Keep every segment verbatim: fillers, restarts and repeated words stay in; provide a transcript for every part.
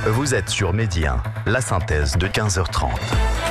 Vous êtes sur Midi un, la synthèse de quinze heures trente.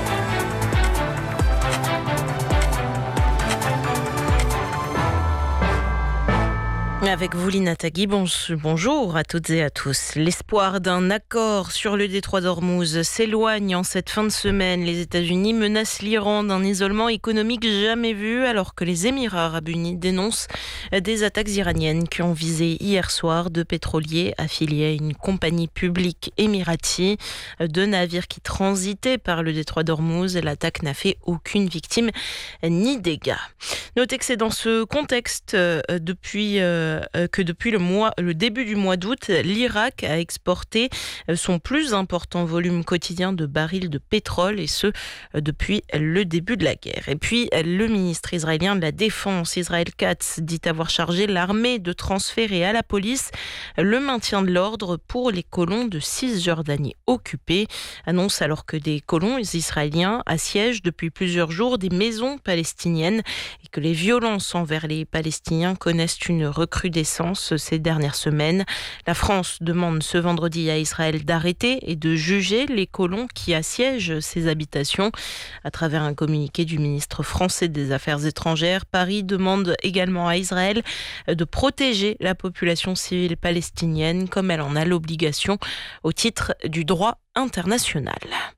Avec vous, Lina Tagui, bonjour à toutes et à tous. L'espoir d'un accord sur le détroit d'Ormuz s'éloigne en cette fin de semaine. Les États-Unis menacent l'Iran d'un isolement économique jamais vu, alors que les Émirats arabes unis dénoncent des attaques iraniennes qui ont visé hier soir deux pétroliers affiliés à une compagnie publique émirati. Deux navires qui transitaient par le détroit d'Ormuz. L'attaque n'a fait aucune victime ni dégâts. Notez que c'est dans ce contexte euh, depuis, euh, que depuis le, mois, le début du mois d'août, l'Irak a exporté son plus important volume quotidien de barils de pétrole, et ce, depuis le début de la guerre. Et puis, le ministre israélien de la Défense, Israël Katz, dit avoir chargé l'armée de transférer à la police le maintien de l'ordre pour les colons de Cisjordanie occupés. Annonce alors que des colons israéliens assiègent depuis plusieurs jours des maisons palestiniennes et que les violences envers les Palestiniens connaissent une recrudescence ces dernières semaines. La France demande ce vendredi à Israël d'arrêter et de juger les colons qui assiègent ces habitations. À travers un communiqué du ministre français des Affaires étrangères, Paris demande également à Israël de protéger la population civile palestinienne comme elle en a l'obligation au titre du droit international.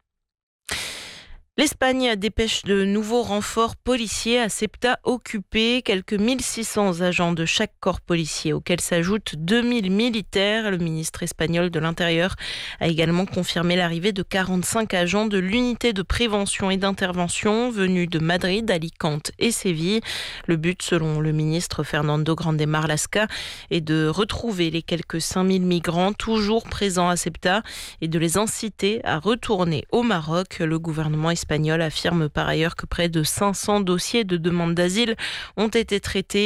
L'Espagne dépêche de nouveaux renforts policiers à Ceuta occupé. Quelques mille six cents agents de chaque corps policier, auxquels s'ajoutent deux mille militaires. Le ministre espagnol de l'Intérieur a également confirmé l'arrivée de quarante-cinq agents de l'unité de prévention et d'intervention venus de Madrid, Alicante et Séville. Le but, selon le ministre Fernando Grande Marlaska, est de retrouver les quelques cinq mille migrants toujours présents à Ceuta et de les inciter à retourner au Maroc. Le gouvernement espagnol espagnol affirme par ailleurs que près de cinq cents dossiers de demande d'asile ont été traités